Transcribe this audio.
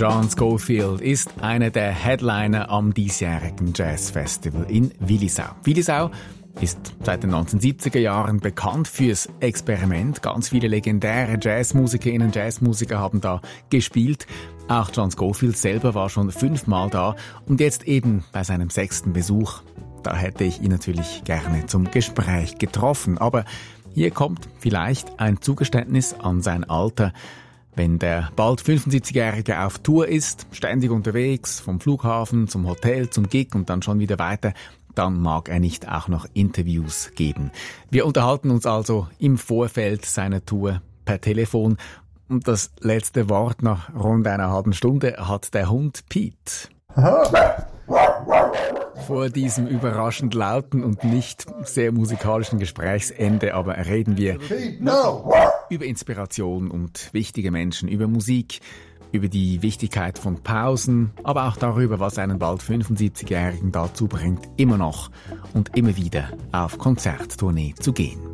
John Scofield ist einer der Headliner am diesjährigen Jazzfestival in Willisau. Willisau ist seit den 1970er Jahren bekannt fürs Experiment. Ganz viele legendäre Jazzmusikerinnen, Jazzmusiker haben da gespielt. Auch John Scofield selber war schon 5-mal da und jetzt eben bei seinem 6. Besuch. Da hätte ich ihn natürlich gerne zum Gespräch getroffen. Aber hier kommt vielleicht ein Zugeständnis an sein Alter. Wenn der bald 75-Jährige auf Tour ist, ständig unterwegs, vom Flughafen zum Hotel, zum Gig und dann schon wieder weiter, dann mag er nicht auch noch Interviews geben. Wir unterhalten uns also im Vorfeld seiner Tour per Telefon. Und das letzte Wort nach rund einer halben Stunde hat der Hund Pete. Vor diesem überraschend lauten und nicht sehr musikalischen Gesprächsende aber reden wir über Inspiration und wichtige Menschen, über Musik, über die Wichtigkeit von Pausen, aber auch darüber, was einen bald 75-Jährigen dazu bringt, immer noch und immer wieder auf Konzerttournee zu gehen.